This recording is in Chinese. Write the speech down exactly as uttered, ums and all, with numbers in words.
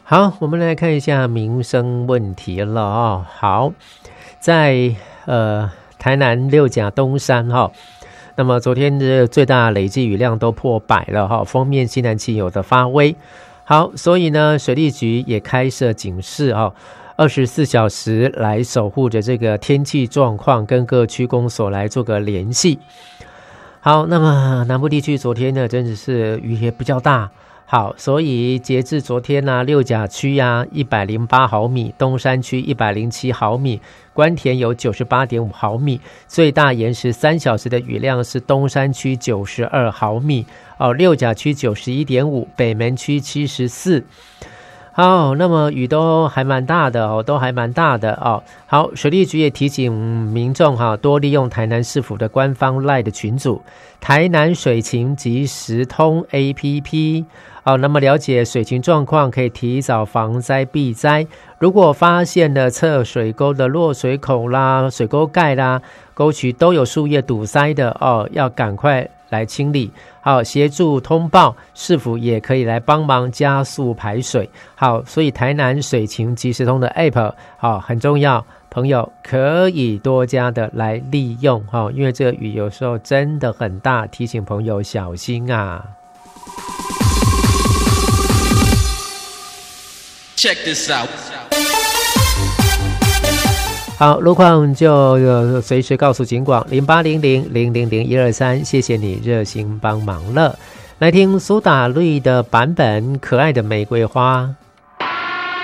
好，我们来看一下民生问题了哦。好，在呃台南六甲东山哈、哦，那么昨天的最大累计雨量都破百了哈、哦，封面西南气有的发威。好，所以呢，水利局也开设警示哦，二十四小时来守护着这个天气状况，跟各区公所来做个联系。好，那么南部地区昨天呢，真的是雨也比较大。好，所以截至昨天呢、啊，六甲区啊一百零八毫米，东山区一百零七毫米，关田有九十八点五毫米，最大延时三小时的雨量是东山区九十二毫米，哦，六甲区九十一点五，北门区七十四。好，那么雨都还蛮大的哦，都还蛮大的哦。好，水利局也提醒民众哈，多利用台南市府的官方 LINE 的群组，台南水情即时通 A P P。好，那么了解水情状况，可以提早防灾避灾。如果发现了侧水沟的落水口啦、水沟盖啦、沟渠都有树叶堵塞的哦，要赶快来清理。好，协助通报，市府也可以来帮忙加速排水。好，所以台南水情即时通的 App 好很重要，朋友可以多加的来利用哈，因为这个雨有时候真的很大，提醒朋友小心啊。Check this out. 好，路况就随时告诉警广零八零零零零零一二三，谢谢你热心帮忙了。来听苏打绿的版本《可爱的玫瑰花》。